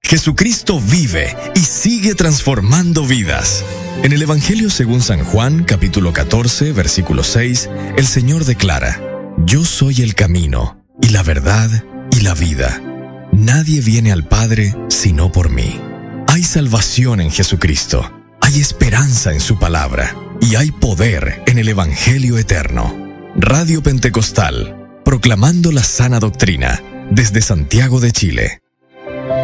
Jesucristo vive y sigue transformando vidas. En el Evangelio según San Juan, capítulo 14, versículo 6, el Señor declara: Yo soy el camino, y la verdad, y la vida. Nadie viene al Padre sino por mí. Hay salvación en Jesucristo, hay esperanza en su palabra, y hay poder en el Evangelio eterno. Radio Pentecostal, proclamando la sana doctrina, desde Santiago de Chile.